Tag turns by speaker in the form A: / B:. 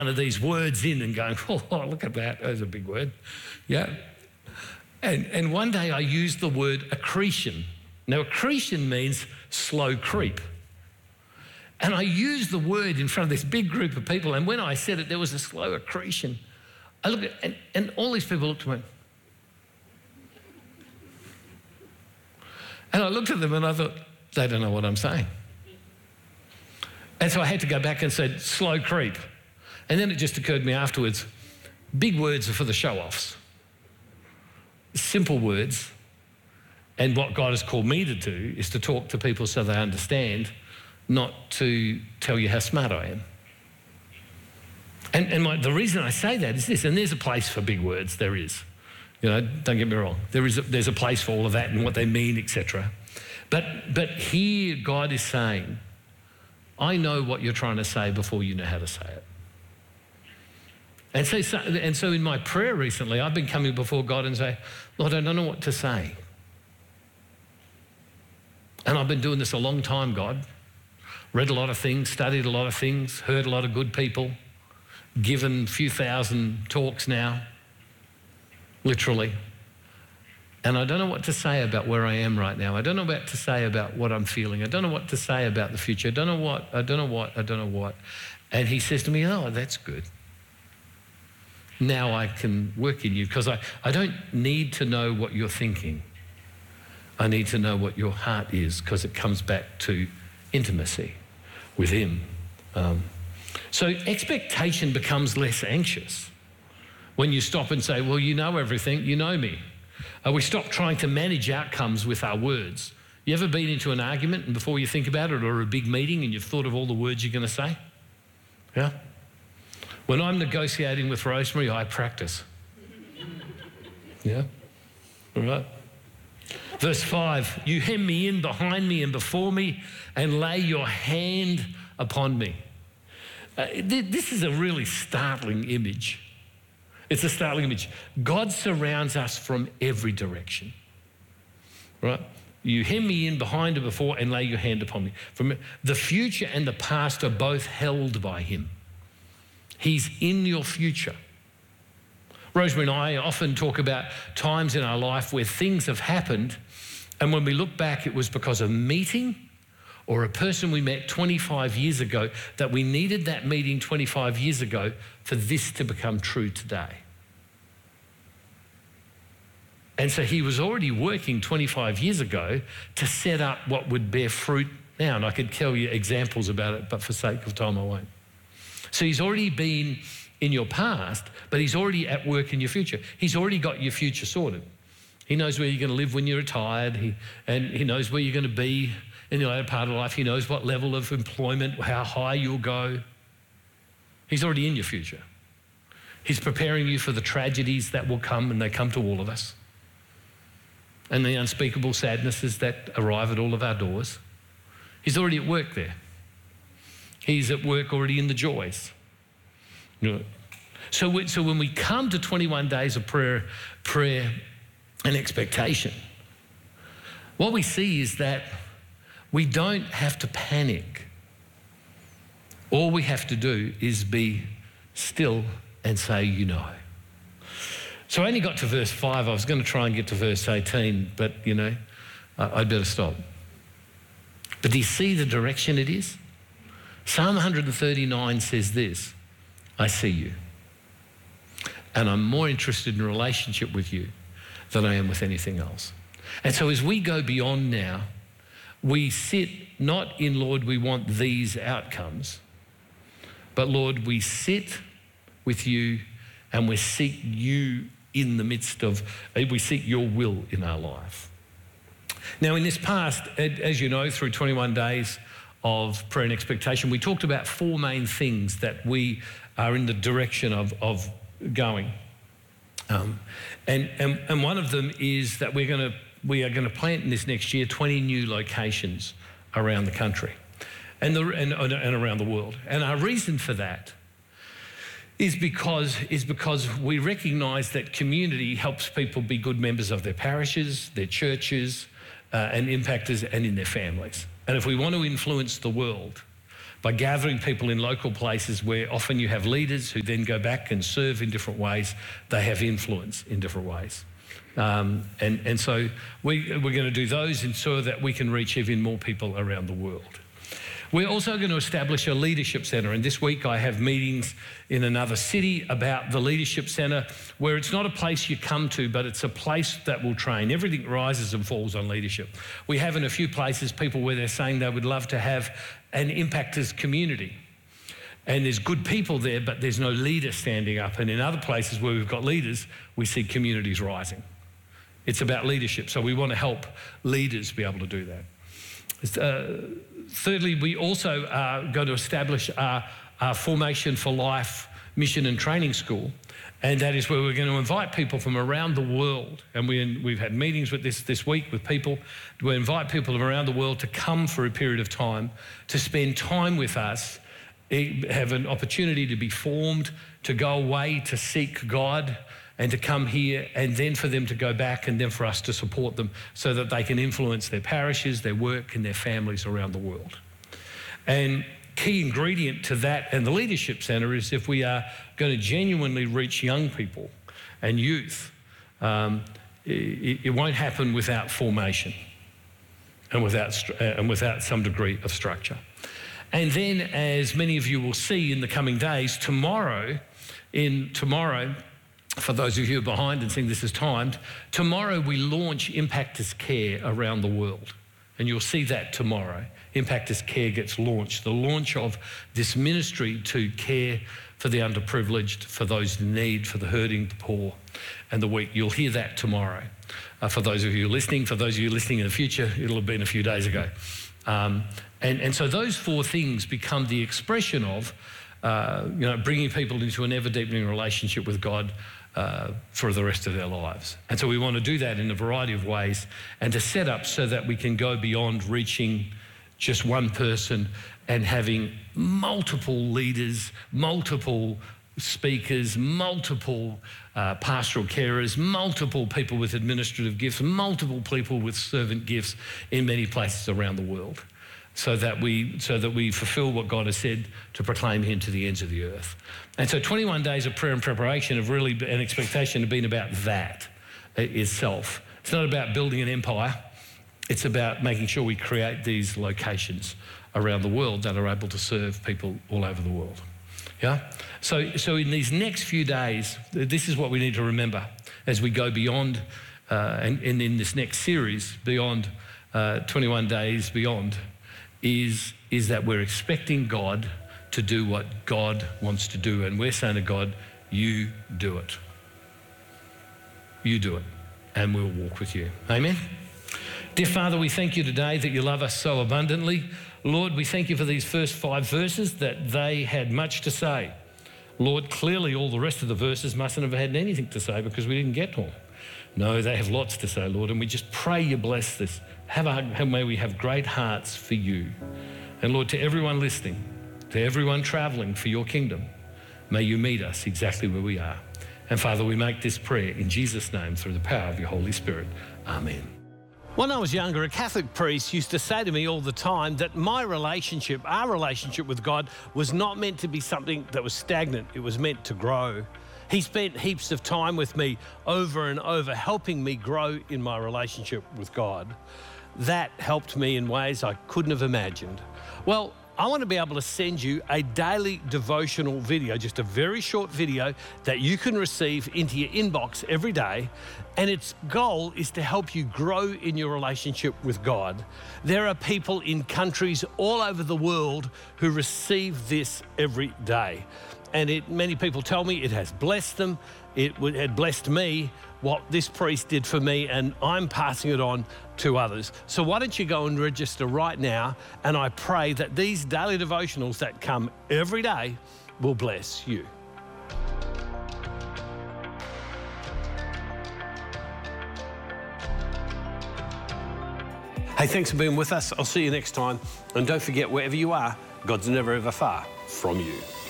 A: one of these words in and going, oh, look at that, that's a big word. Yeah. And one day I used the word accretion. Now, accretion means slow creep. And I used the word in front of this big group of people, and when I said it, there was a slow accretion. I looked at and all these people looked at me. And I looked at them and I thought, they don't know what I'm saying. And so I had to go back and said, slow creep. And then it just occurred to me afterwards, big words are for the show-offs. Simple words. And what God has called me to do is to talk to people so they understand, not to tell you how smart I am. And the reason I say that is this, and there's a place for big words, there is. You know, don't get me wrong. There's a place for all of that and what they mean, etc. But here God is saying, I know what you're trying to say before you know how to say it. And so in my prayer recently, I've been coming before God and say, Lord, I don't know what to say. And I've been doing this a long time, God. Read a lot of things, studied a lot of things, heard a lot of good people, given a few thousand talks now, literally. And I don't know what to say about where I am right now. I don't know what to say about what I'm feeling. I don't know what to say about the future. I don't know what. And he says to me, oh, that's good. Now I can work in you, because I don't need to know what you're thinking. I need to know what your heart is, because it comes back to intimacy with him. So expectation becomes less anxious when you stop and say, well, you know everything, you know me. We stop trying to manage outcomes with our words. You ever been into an argument and before you think about it, or a big meeting and you've thought of all the words you're going to say? Yeah? When I'm negotiating with Rosemary, I practice. Yeah? All right. Verse 5, you hem me in behind me and before me and lay your hand upon me. This is a really startling image. It's a startling image. God surrounds us from every direction, right? You hem me in behind and before and lay your hand upon me. From the future and the past are both held by him. He's in your future. Rosemary and I often talk about times in our life where things have happened, and when we look back, it was because of a meeting or a person we met 25 years ago, that we needed that meeting 25 years ago for this to become true today. And so he was already working 25 years ago to set up what would bear fruit now. And I could tell you examples about it, but for sake of time, I won't. So he's already been in your past, but he's already at work in your future. He's already got your future sorted. He knows where you're going to live when you're retired, and he knows where you're going to be in the later part of life. He knows what level of employment, how high you'll go. He's already in your future. He's preparing you for the tragedies that will come, and they come to all of us, and the unspeakable sadnesses that arrive at all of our doors. He's already at work there. He's at work already in the joys. You know, so when we come to 21 days of prayer and expectation, what we see is that we don't have to panic. All we have to do is be still and say, you know. So I only got to verse 5. I was going to try and get to verse 18, but, you know, I'd better stop. But do you see the direction it is? Psalm 139 says this, I see you, and I'm more interested in a relationship with you than I am with anything else. And so as we go beyond now, we sit not in, Lord, we want these outcomes, but Lord, we sit with you and we seek you in the midst of, we seek your will in our life. Now in this past, as you know, through 21 days of prayer and expectation, we talked about 4 main things that we are in the direction of going. And one of them is that we are going to plant in this next year 20 new locations around the country and around the world. And our reason for that is because we recognise that community helps people be good members of their parishes, their churches, and impactors, and in their families. And if we want to influence the world, by gathering people in local places where often you have leaders who then go back and serve in different ways. They have influence in different ways. And so we're going to do those ensure that we can reach even more people around the world. We're also going to establish a leadership centre, and this week I have meetings in another city about the leadership centre, where it's not a place you come to, but it's a place that will train. Everything rises and falls on leadership. We have in a few places people where they're saying they would love to have an impactors community. And there's good people there, but there's no leader standing up. And in other places where we've got leaders, we see communities rising. It's about leadership, so we want to help leaders be able to do that. Thirdly, we also are going to establish our Formation for Life mission and training school, and that is where we're going to invite people from around the world, and we've had meetings with this week with people. We invite people from around the world to come for a period of time, to spend time with us, have an opportunity to be formed, to go away to seek God, and to come here, and then for them to go back, and then for us to support them so that they can influence their parishes, their work, and their families around the world. And key ingredient to that and the Leadership Centre is if we are going to genuinely reach young people and youth, it won't happen without formation and without some degree of structure. And then, as many of you will see in the coming days, tomorrow, for those of you who are behind and think this is timed, tomorrow we launch Impactors Care around the world. And you'll see that tomorrow. Impactors Care gets launched. The launch of this ministry to care for the underprivileged, for those in need, for the hurting, the poor, and the weak. You'll hear that tomorrow. For those of you listening, for those of you listening in the future, it'll have been a few days ago. And so those four things become the expression of bringing people into an ever-deepening relationship with God for the rest of their lives. And so we want to do that in a variety of ways, and to set up so that we can go beyond reaching just one person and having multiple leaders, multiple speakers, multiple pastoral carers, multiple people with administrative gifts, multiple people with servant gifts in many places around the world. So that we fulfill what God has said to proclaim him to the ends of the earth. And so 21 days of prayer and preparation have really, an expectation have been about that itself. It's not about building an empire. It's about making sure we create these locations around the world that are able to serve people all over the world. Yeah? So in these next few days, this is what we need to remember as we go beyond, and in this next series, beyond 21 days beyond, is that we're expecting God to do what God wants to do. And we're saying to God, you do it. You do it, and we'll walk with you. Amen? Dear Father, we thank you today that you love us so abundantly. Lord, we thank you for these first 5 verses, that they had much to say. Lord, clearly all the rest of the verses mustn't have had anything to say because we didn't get to them. No, they have lots to say, Lord, and we just pray you bless this. May we have great hearts for you. And Lord, to everyone listening, to everyone travelling for your kingdom, may you meet us exactly where we are. And Father, we make this prayer in Jesus' name through the power of your Holy Spirit. Amen. When I was younger, a Catholic priest used to say to me all the time that our relationship with God was not meant to be something that was stagnant. It was meant to grow. He spent heaps of time with me over and over, helping me grow in my relationship with God. That helped me in ways I couldn't have imagined. Well, I want to be able to send you a daily devotional video, just a very short video that you can receive into your inbox every day. And its goal is to help you grow in your relationship with God. There are people in countries all over the world who receive this every day. And many people tell me it has blessed them. It had blessed me, what this priest did for me, and I'm passing it on to others. So why don't you go and register right now, and I pray that these daily devotionals that come every day will bless you. Hey, thanks for being with us. I'll see you next time. And don't forget, wherever you are, God's never ever far from you.